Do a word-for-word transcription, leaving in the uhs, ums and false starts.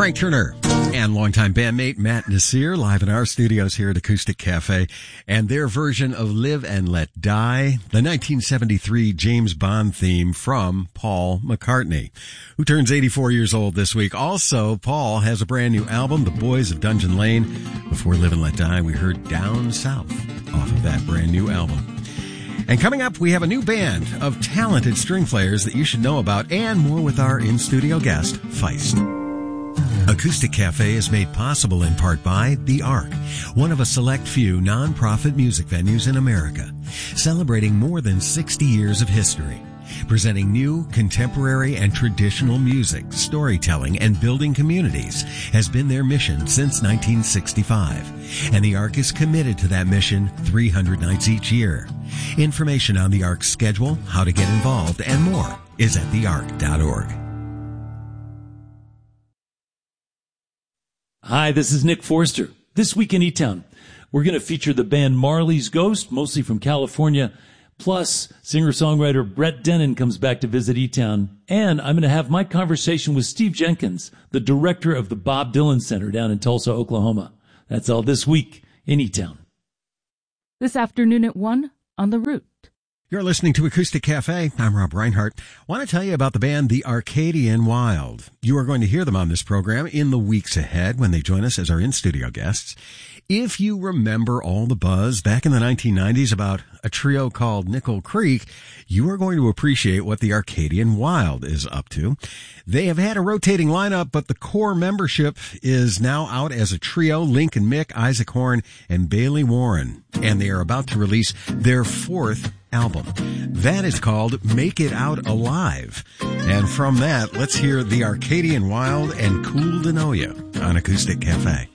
Frank Turner and longtime bandmate Matt Nasir live in our studios here at Acoustic Cafe, and their version of Live and Let Die, the nineteen seventy-three James Bond theme from Paul McCartney, who turns eighty-four years old this week. Also, Paul has a brand new album, The Boys of Dungeon Lane. Before Live and Let Die, we heard Down South off of that brand new album. And coming up, we have a new band of talented string players that you should know about, and more with our in-studio guest, Feist. Acoustic Cafe is made possible in part by The Ark, one of a select few non-profit music venues in America, celebrating more than sixty years of history. Presenting new, contemporary, and traditional music, storytelling, and building communities has been their mission since nineteen sixty-five. And the Ark is committed to that mission three hundred nights each year. Information on the Ark's schedule, how to get involved, and more is at the ark dot org. Hi, this is Nick Forster. This week in E-Town, we're going to feature the band Marley's Ghost, mostly from California. Plus, singer-songwriter Brett Dennen comes back to visit E-Town. And I'm going to have my conversation with Steve Jenkins, the director of the Bob Dylan Center down in Tulsa, Oklahoma. That's all this week in E-Town. This afternoon at one on The Root. You're listening to Acoustic Cafe. I'm Rob Reinhart. I want to tell you about the band The Arcadian Wild. You are going to hear them on this program in the weeks ahead when they join us as our in-studio guests. If you remember all the buzz back in the nineteen nineties about a trio called Nickel Creek, you are going to appreciate what the Arcadian Wild is up to. They have had a rotating lineup, but the core membership is now out as a trio: Lincoln Mick, Isaac Horn, and Bailey Warren. And they are about to release their fourth album. That is called Make It Out Alive. And from that, let's hear the Arcadian Wild and Cool to Know Ya on Acoustic Cafe.